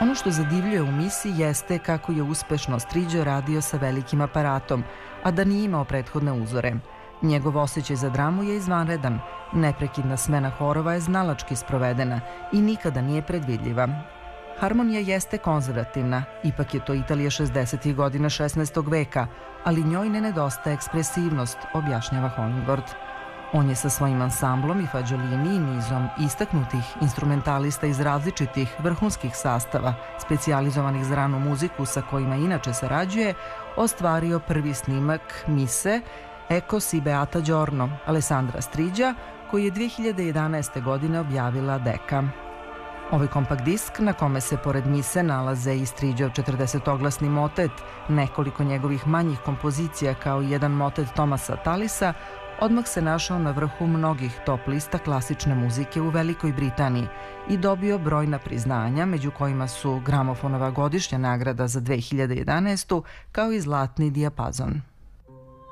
Ono što zadivljuje u misiji jeste kako je uspešno Striđo radio sa velikim aparatom, a da nije imao prethodne uzore. Njegov osjećaj za dramu je izvanredan, neprekidna smena horova je znalački sprovedena i nikada nije predvidljiva. Harmonija jeste konzervativna, ipak je to Italija 60. godina 16. veka, ali njoj ne nedostaje ekspresivnost, objašnjava Hollingworth. On je sa svojim ansamblom i fađolini i nizom istaknutih instrumentalista iz različitih vrhunskih sastava, specijalizovanih za ranu muziku sa kojima inače sarađuje, ostvario prvi snimak mise Ecco si beata giorno Alessandra Striđa, koji je 2011. godine objavila Decca. Ovaj kompakt disk, na kome se pored mise nalaze i Striđov 40-oglasni motet, nekoliko njegovih manjih kompozicija kao i jedan motet Tomasa Tallisa, odmah se našao na vrhu mnogih top lista klasične muzike u Velikoj Britaniji i dobio brojna priznanja, među kojima su gramofonova godišnja nagrada za 2011. kao i Zlatni dijapazon.